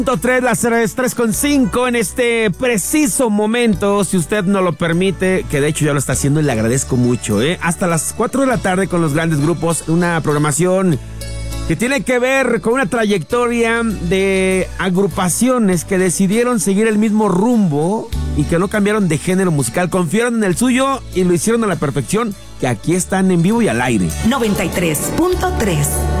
3, las 3:05 en este preciso momento, si usted no lo permite, que de hecho ya lo está haciendo y le agradezco mucho, hasta las 4 de la tarde con los grandes grupos, una programación que tiene que ver con una trayectoria de agrupaciones que decidieron seguir el mismo rumbo y que no cambiaron de género musical, confiaron en el suyo y lo hicieron a la perfección, que aquí están en vivo y al aire. 93.3